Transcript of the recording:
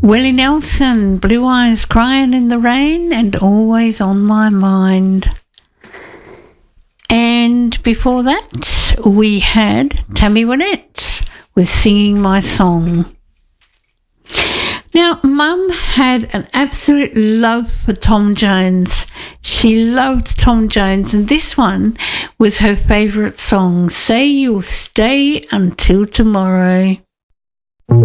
Willie Nelson, Blue Eyes Crying in the Rain and Always on My Mind. And before that, we had Tammy Wynette with Singing My Song. Now, Mum had an absolute love for Tom Jones. She loved Tom Jones, and this one was her favourite song, Say You'll Stay Until Tomorrow.